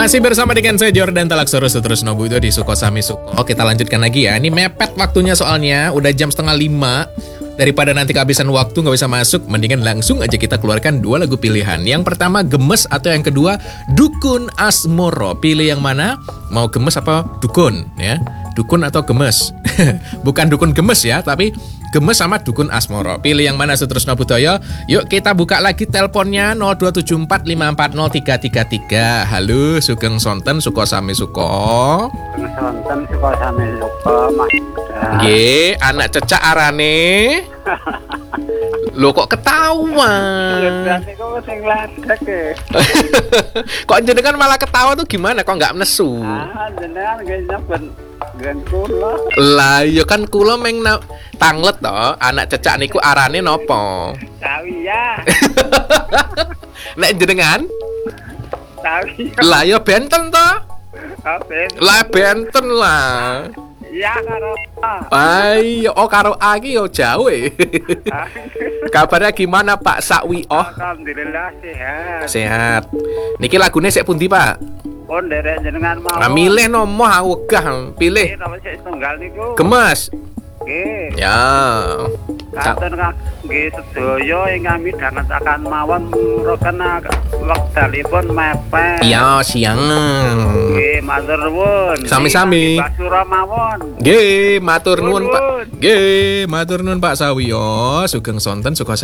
Masih bersama dengan saya Jordan Talaksoro Sutrusno Budo di Sukosami Suko. Kita lanjutkan lagi ya. Ini mepet waktunya soalnya. Udah jam 4:30. Daripada nanti kehabisan waktu nggak bisa masuk, mendingan langsung aja kita keluarkan 2 lagu pilihan. Yang pertama Gemes atau yang kedua Dukun Asmoro. Pilih yang mana? Mau gemes apa dukun ya? Dukun atau gemes? Bukan dukun gemes ya, tapi gemes sama dukun Asmoro. Pilih yang mana Sutrusno Budoyo? Yuk kita buka lagi teleponnya 02745403333. Halo, Sugeng Sonten Sukosami Suko. Sugeng Sonten Sukosami Suko, Mas. Nggih, anak cecak arane. Loh kok ketawa? Berarti kok sing ledek e. Kok jenengan malah ketawa tuh gimana? Kok nggak nesu? Jenengan nggih nyebut gen kula. Lah, ya kan kula meng tanglet toh, anak cecak niku arane nopo? Sawiya. Nek jenengan? Sawiya. Lah ya benten toh? Lah benten lah. Ya karo Ayo, karo aki yo jauh. Kabarnya gimana Pak Sakwi? Oh, alhamdulillah sehat. Sehat. Niki lagune sik pundi, Pak? Oh, nderek jenengan mau. Nah, milih nomo aku wegah, pilih. Nama sik tunggal niku. Gemes. Nggih. Ya. Kanten nggih sedaya ingkang midhangetaken mawon muroken wekdalipun mepet. Iya, siang. Nggih, matur nuwun. Sami-sami. Basura mawon. Nggih, matur nuwun Pak. Nggih, matur nuwun Pak Sawiyo, Sugeng Sonten Sukosami.